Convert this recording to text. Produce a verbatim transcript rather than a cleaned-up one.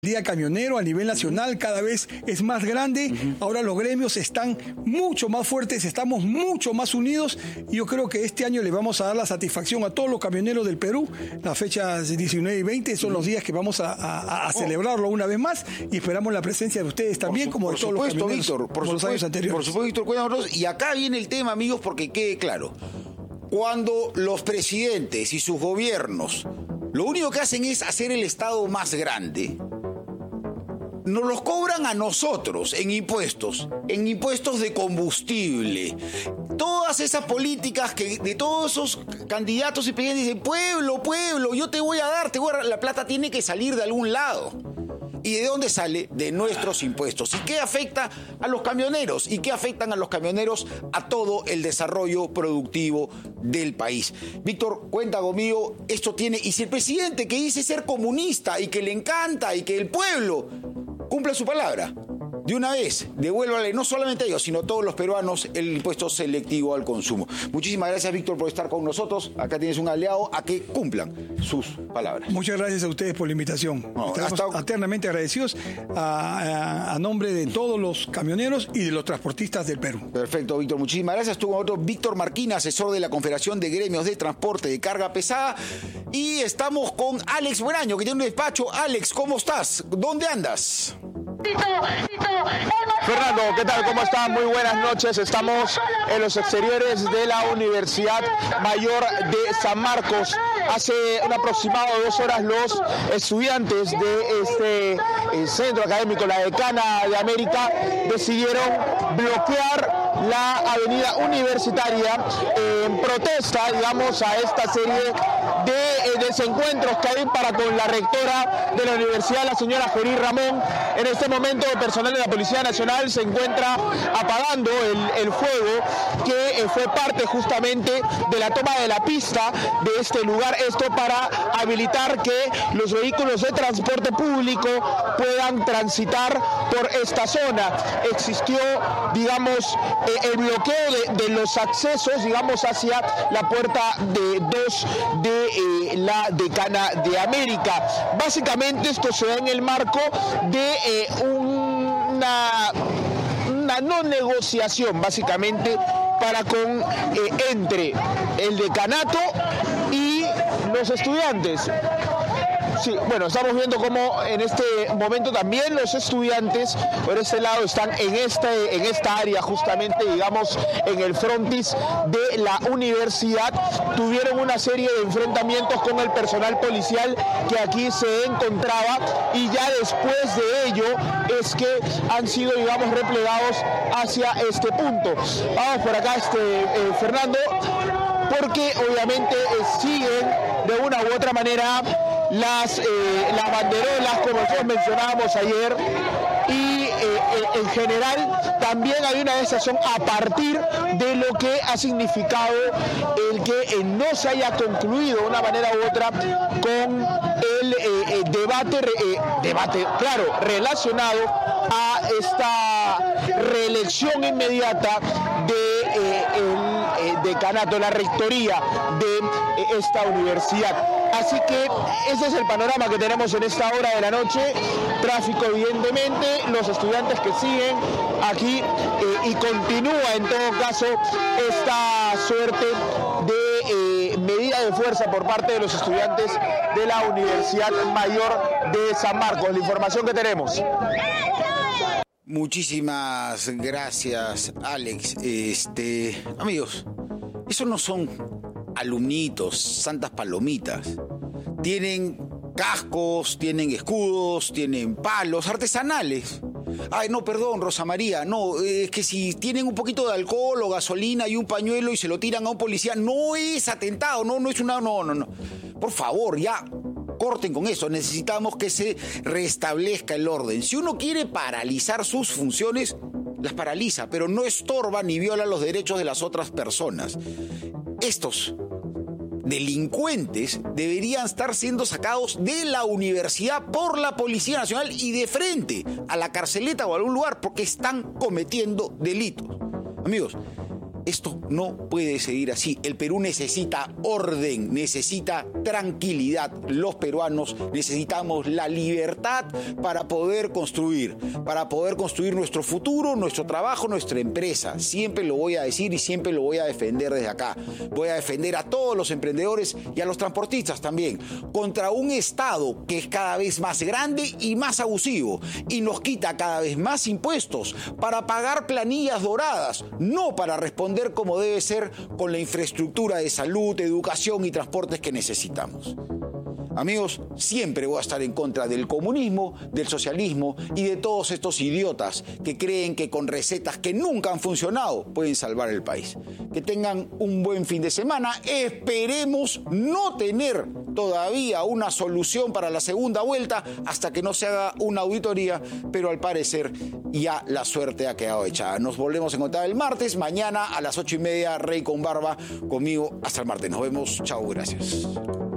Día camionero a nivel nacional cada vez es más grande. Uh-huh. Ahora los gremios están mucho más fuertes, estamos mucho más unidos y yo creo que este año le vamos a dar la satisfacción a todos los camioneros del Perú. Las fechas diecinueve y veinte son uh-huh. los días que vamos a, a, a oh. celebrarlo una vez más y esperamos la presencia de ustedes también, su, como de todos supuesto, los camioneros Víctor, por como supuesto, los años anteriores. Por supuesto, Víctor, cuéntanos. Y acá viene el tema, amigos, porque quede claro. Cuando los presidentes y sus gobiernos lo único que hacen es hacer el Estado más grande, nos los cobran a nosotros en impuestos, en impuestos de combustible. Todas esas políticas que de todos esos candidatos y presidentes dicen, pueblo, pueblo, yo te voy a dar, te voy a dar. La plata tiene que salir de algún lado. ¿Y de dónde sale? De nuestros impuestos. ¿Y qué afecta a los camioneros? ¿Y qué afectan a los camioneros? A todo el desarrollo productivo del país. Víctor, cuenta conmigo, esto tiene... Y si el presidente que dice ser comunista y que le encanta y que el pueblo cumple su palabra, de una vez, devuélvale no solamente a ellos, sino a todos los peruanos el impuesto selectivo al consumo. Muchísimas gracias, Víctor, por estar con nosotros. Acá tienes un aliado a que cumplan sus palabras. Muchas gracias a ustedes por la invitación. No, Estamos hasta... eternamente agradecidos a, a, a nombre de todos los camioneros y de los transportistas del Perú. Perfecto, Víctor. Muchísimas gracias. Estuvo otro Víctor Marquina, asesor de la Confederación de Gremios de Transporte de Carga Pesada. Y estamos con Alex Buenaño, que tiene un despacho. Alex, ¿cómo estás? ¿Dónde andas? Fernando, ¿qué tal? ¿Cómo están? Muy buenas noches. Estamos en los exteriores de la Universidad Mayor de San Marcos. Hace un aproximado de dos horas los estudiantes de este eh, centro académico, la Decana de América, decidieron bloquear la avenida universitaria eh, en protesta, digamos, a esta serie de eh, desencuentros que hay para con la rectora de la universidad, la señora Jory Ramón. En este momento, el personal de la Policía Nacional se encuentra apagando el, el fuego que eh, fue parte justamente de la toma de la pista de este lugar. Esto para habilitar que los vehículos de transporte público puedan transitar por esta zona. Existió, digamos, eh, el bloqueo de, de los accesos, digamos, hacia la puerta de dos de eh, la Decana de América. Básicamente esto se da en el marco de eh, una, una no negociación, básicamente, para con eh, entre el decanato y los estudiantes. Sí, bueno, estamos viendo cómo en este momento también los estudiantes por este lado están en, este, en esta área, justamente, digamos, en el frontis de la universidad. Tuvieron una serie de enfrentamientos con el personal policial que aquí se encontraba y ya después de ello es que han sido, digamos, replegados hacia este punto. Vamos por acá, este eh, Fernando, porque obviamente eh, siguen de una u otra manera las, eh, las banderolas, como nosotros mencionábamos ayer, y eh, en general también hay una desación a partir de lo que ha significado el que eh, no se haya concluido de una manera u otra con el eh, eh, debate, eh, debate, claro, relacionado a esta reelección inmediata de eh, el eh, decanato, la rectoría de eh, esta universidad. Así que ese es el panorama que tenemos en esta hora de la noche. Tráfico, evidentemente, los estudiantes que siguen aquí eh, y continúa en todo caso esta suerte de eh, medida de fuerza por parte de los estudiantes de la Universidad Mayor de San Marcos. La información que tenemos. Muchísimas gracias, Alex. Este, amigos, esos no son alumnitos, santas palomitas. Tienen cascos, tienen escudos, tienen palos artesanales. Ay, no, perdón, Rosa María, no, es que si tienen un poquito de alcohol o gasolina y un pañuelo y se lo tiran a un policía, no es atentado, no, no es una, no, no, no. Por favor, ya, corten con eso. Necesitamos que se restablezca el orden. Si uno quiere paralizar sus funciones, las paraliza, pero no estorba ni viola los derechos de las otras personas. Estos delincuentes deberían estar siendo sacados de la universidad por la Policía Nacional y de frente a la carceleta o a algún lugar porque están cometiendo delitos. Amigos, Esto no puede seguir así. El Perú necesita orden, necesita tranquilidad. Los peruanos necesitamos la libertad para poder construir, para poder construir nuestro futuro, nuestro trabajo, nuestra empresa. Siempre lo voy a decir y siempre lo voy a defender desde acá. Voy a defender a todos los emprendedores y a los transportistas también, contra un Estado que es cada vez más grande y más abusivo y nos quita cada vez más impuestos para pagar planillas doradas, no para responder como debe ser con la infraestructura de salud, educación y transportes que necesitamos. Amigos, siempre voy a estar en contra del comunismo, del socialismo y de todos estos idiotas que creen que con recetas que nunca han funcionado pueden salvar el país. Que tengan un buen fin de semana. Esperemos no tener todavía una solución para la segunda vuelta hasta que no se haga una auditoría, pero al parecer ya la suerte ha quedado echada. Nos volvemos a encontrar el martes, mañana a las ocho y media, Rey con Barba, conmigo hasta el martes. Nos vemos, chao, gracias.